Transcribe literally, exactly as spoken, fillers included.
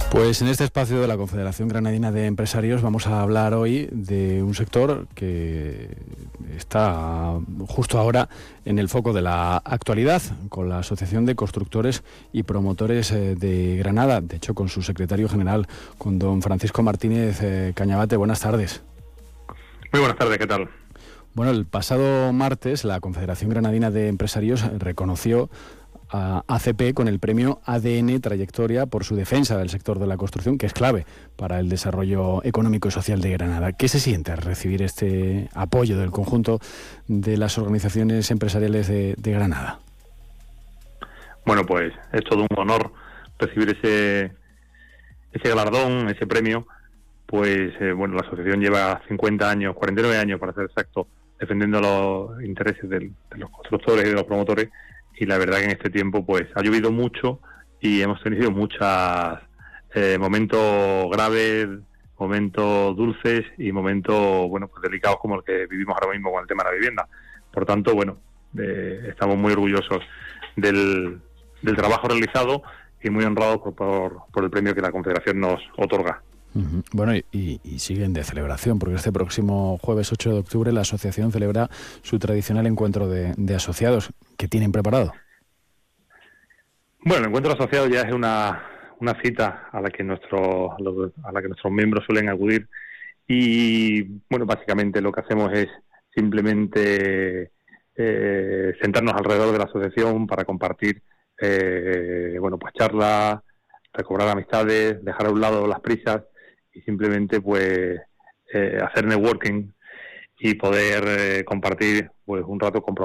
Pues en este espacio de la Confederación Granadina de Empresarios vamos a hablar hoy de un sector que está justo ahora en el foco de la actualidad, con la Asociación de Constructores y Promotores de Granada, de hecho con su secretario general, con don Francisco Martínez Cañabate. Buenas tardes. Muy buenas tardes, ¿qué tal? Bueno, el pasado martes la Confederación Granadina de Empresarios reconoció a A C P con el premio A D N Trayectoria por su defensa del sector de la construcción, que es clave para el desarrollo económico y social de Granada. ¿Qué se siente al recibir este apoyo del conjunto de las organizaciones empresariales de, de Granada? Bueno, pues es todo un honor recibir ese ese galardón, ese premio. Pues eh, bueno, la asociación lleva cincuenta años, cuarenta y nueve años para ser exacto, defendiendo los intereses del, de los constructores y de los promotores. Y la verdad que en este tiempo pues ha llovido mucho y hemos tenido muchos eh, momentos graves, momentos dulces y momentos bueno pues delicados como el que vivimos ahora mismo con el tema de la vivienda. Por tanto, bueno, eh, estamos muy orgullosos del, del trabajo realizado y muy honrados por, por, por el premio que la Confederación nos otorga. Uh-huh. Bueno, y, y siguen de celebración, porque este próximo jueves ocho de octubre la asociación celebra su tradicional encuentro de, de asociados. ¿Qué tienen preparado? Bueno, el encuentro de asociados ya es una, una cita a la que nuestros a la que nuestros miembros suelen acudir y bueno, básicamente lo que hacemos es simplemente eh, sentarnos alrededor de la asociación para compartir eh, bueno pues charlas, recobrar amistades, dejar a un lado las prisas y simplemente pues eh, hacer networking y poder eh, compartir pues un rato con